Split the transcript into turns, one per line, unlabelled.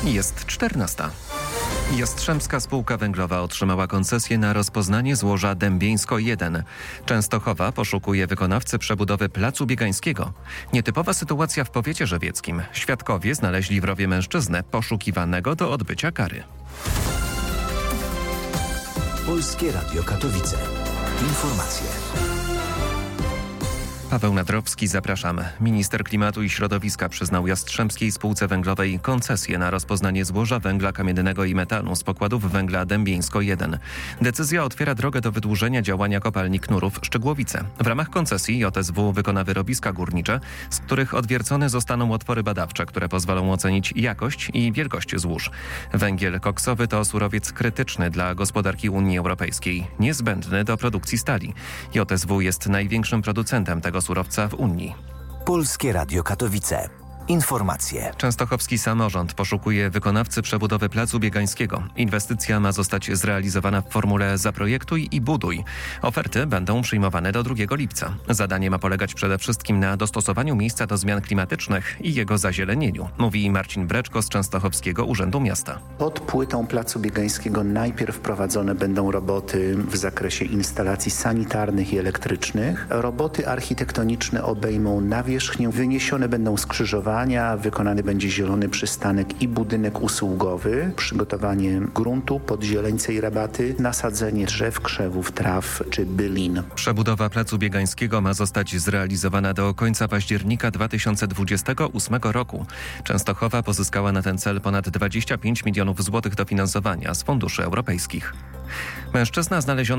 Jest 14. Jastrzębska Spółka Węglowa otrzymała koncesję na rozpoznanie złoża Dębieńsko 1. Częstochowa poszukuje wykonawcy przebudowy Placu Biegańskiego. Nietypowa sytuacja w powiecie żywieckim. Świadkowie znaleźli w rowie mężczyznę poszukiwanego do odbycia kary.
Polskie Radio Katowice. Informacje.
Paweł Nadrowski, zapraszam. Minister Klimatu i Środowiska przyznał Jastrzębskiej Spółce Węglowej koncesję na rozpoznanie złoża węgla kamiennego i metanu z pokładów węgla Dębieńsko 1. Decyzja otwiera drogę do wydłużenia działania kopalni Knurów Szczygłowice. W ramach koncesji JSW wykona wyrobiska górnicze, z których odwiercone zostaną otwory badawcze, które pozwolą ocenić jakość i wielkość złóż. Węgiel koksowy to surowiec krytyczny dla gospodarki Unii Europejskiej, niezbędny do produkcji stali. JSW jest największym producentem tego surowca w Unii.
Polskie Radio Katowice. Informacje.
Częstochowski samorząd poszukuje wykonawcy przebudowy Placu Biegańskiego. Inwestycja ma zostać zrealizowana w formule zaprojektuj i buduj. Oferty będą przyjmowane do 2 lipca. Zadanie ma polegać przede wszystkim na dostosowaniu miejsca do zmian klimatycznych i jego zazielenieniu, mówi Marcin Breczko z Częstochowskiego Urzędu Miasta.
Pod płytą Placu Biegańskiego najpierw prowadzone będą roboty w zakresie instalacji sanitarnych i elektrycznych. Roboty architektoniczne obejmą nawierzchnię, wyniesione będą skrzyżowania, wykonany będzie zielony przystanek i budynek usługowy, przygotowanie gruntu pod zieleńce i rabaty, nasadzenie drzew, krzewów, traw czy bylin.
Przebudowa Placu Biegańskiego ma zostać zrealizowana do końca października 2028 roku. Częstochowa pozyskała na ten cel ponad 25 milionów złotych dofinansowania z funduszy europejskich. Mężczyzna znaleziony